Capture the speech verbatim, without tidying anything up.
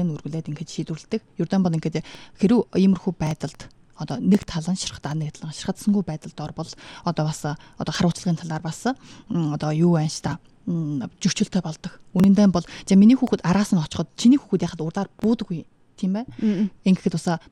зохион үргэлээд ингэж шийдвэрлэдэг. Ердөө бол ингэж хэрэг иймэрхүү байдалд одоо нэг тал нь ширхтаа нэг тал нь ширхтсангүй байдалд орбол одоо бас одоо харуулцлагын талаар бас одоо юу байна ш та зөрчилтэй болдог. Үнэндээ бол за миний хүүхэд араас нь очиход чиний хүүхэд яхад урдаар буудаггүй тийм бай. Ингэхэд бас